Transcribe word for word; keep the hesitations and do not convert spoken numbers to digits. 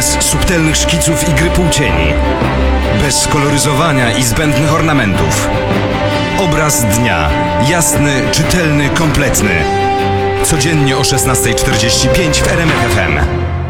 Bez subtelnych szkiców i gry półcieni. Bez koloryzowania i zbędnych ornamentów. Obraz dnia. Jasny, czytelny, kompletny. Codziennie o szesnasta czterdzieści pięć w R M F F M.